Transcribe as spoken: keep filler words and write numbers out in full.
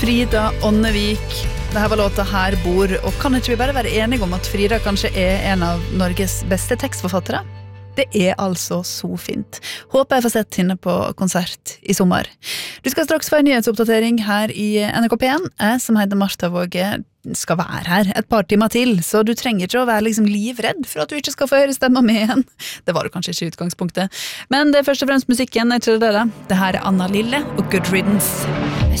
Frida Ånnevik, det her var låta Her bor, og kan ikke vi bare være enige om at Frida kanskje er en av Norges beste tekstforfattere? Det er altså så fint. Håper jeg får sett henne på konsert i sommer. Du skal straks få en nyhetsoppdatering her i N R K P en. Jeg som heter Martha Våge skal være her et par timer til, så du trenger ikke å være liksom livredd for at du ikke skal få høre stemmen min igjen. Det var det kanskje ikke i utgangspunktet. Men det er først og fremst musikken, er ikke det det? Det her er Anna Lille og Good Riddance.